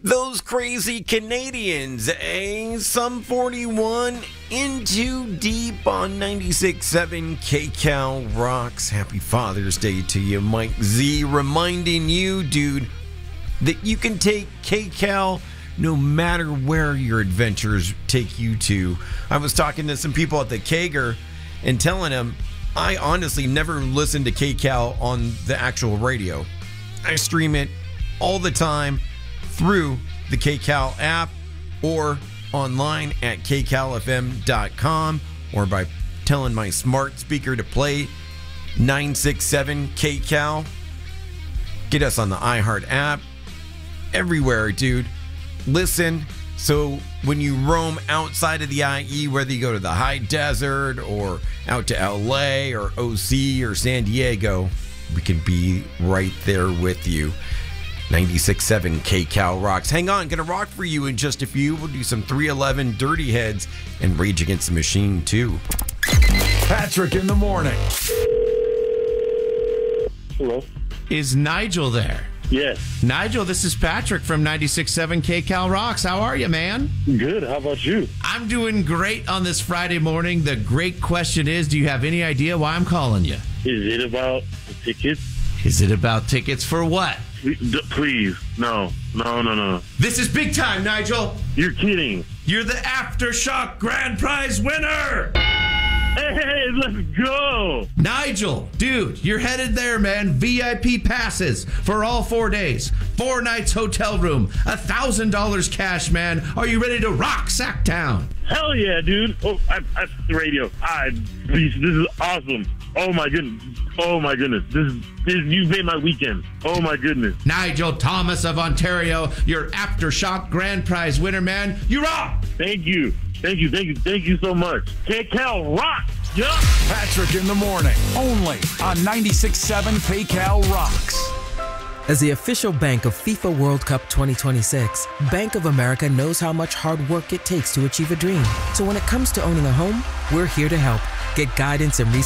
Those crazy Canadians, eh? Sum 41 into deep on 96.7 KCal Rocks. Happy Father's Day to you, Mike Z, reminding you, dude, that you can take KCal no matter where your adventures take you to. I was talking to some people at the Kager and telling them I honestly never listened to KCal on the actual radio. I stream it all the time through the KCal app or online at kcalfm.com or by telling my smart speaker to play 967 KCal. Get us on the iHeart app. Everywhere, dude. Listen. So when you roam outside of the IE, whether you go to the high desert or out to LA or OC or San Diego, we can be right there with you. 96.7 KCal Rocks. Hang on, gonna rock for you in just a few. We'll do some 311 Dirty Heads and Rage Against the Machine too. Patrick in the morning. Hello. Is Nigel there? Yes. Nigel, this is Patrick from 96.7 KCal Rocks. How are you, man? Good. How about you? I'm doing great on this Friday morning. The great question is, do you have any idea why I'm calling you? Is it about the tickets? Is it about tickets for what? Please. No. This is big time, Nigel. You're kidding. You're the Aftershock Grand Prize winner. Hey, let's go. Nigel, dude, you're headed there, man. VIP passes for all 4 days. 4 nights hotel room. $1,000 cash, man. Are you ready to rock Sacktown? Hell yeah, dude. Oh, I the radio. This is awesome. Oh my goodness. This you've made my weekend. Oh my goodness. Nigel Thomas of Ontario, your Aftershock Grand Prize winner, man. You rock. Thank you so much. KCal rocks. Yeah. Patrick in the morning. Only on 96.7 KCal Rocks. As the official bank of FIFA World Cup 2026, Bank of America knows how much hard work it takes to achieve a dream. So when it comes to owning a home, we're here to help. Get guidance and